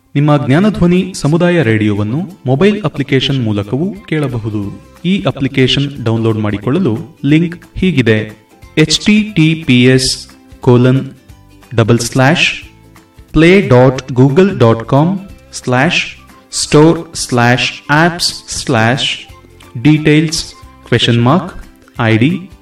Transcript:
ನಿಮ್ಮ ಜ್ಞಾನಧ್ವನಿ ಸಮುದಾಯ ರೇಡಿಯೋವನ್ನು mobile application ಮೂಲಕವೂ ಕೇಳಬಹುದು. ಈ ಅಪ್ಲಿಕೇಶನ್ ಡೌನ್ಲೋಡ್ ಮಾಡಿಕೊಳ್ಳಲು ಲಿಂಕ್ ಹೀಗಿದೆ: https://play.google.com/store/apps/details?id